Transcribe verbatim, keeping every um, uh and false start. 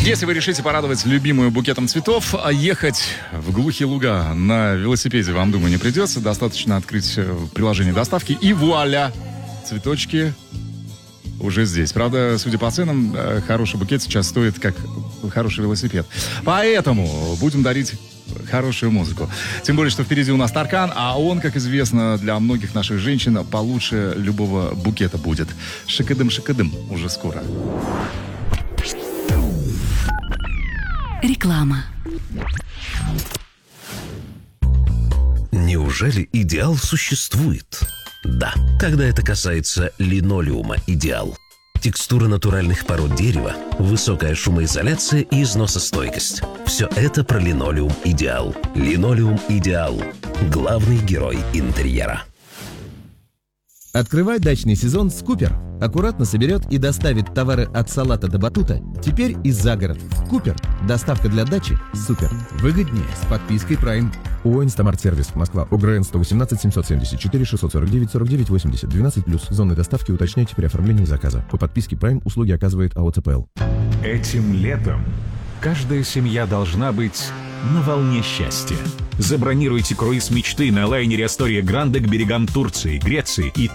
Если вы решите порадовать любимую букетом цветов, а ехать в глухие луга на велосипеде вам, думаю, не придется. Достаточно открыть приложение доставки, и вуаля! Цветочки уже здесь. Правда, судя по ценам, хороший букет сейчас стоит как хороший велосипед. Поэтому будем дарить хорошую музыку. Тем более, что впереди у нас Таркан, а он, как известно, для многих наших женщин получше любого букета будет. Шикадым-шикадым уже скоро. Реклама. Неужели идеал существует? Да, когда это касается линолеума «Идеал». Текстура натуральных пород дерева, высокая шумоизоляция и износостойкость. Все это про линолеум «Идеал». Линолеум «Идеал» – главный герой интерьера. Открывай дачный сезон с Купер. Аккуратно соберет и доставит товары от салата до батута. Теперь и за город. Купер. Доставка для дачи. Супер. Выгоднее с подпиской Prime. ООО «Инстамарт-сервис», Москва, ОГРН сто восемнадцать семьсот семьдесят четыре шестьсот сорок девять сорок девять восемьдесят, двенадцать плюс. Зоны доставки уточняйте при оформлении заказа. По подписке Prime услуги оказывает АО ЦПЛ. Этим летом каждая семья должна быть на волне счастья. Забронируйте круиз мечты на лайнере Астория Гранде к берегам Турции, Греции и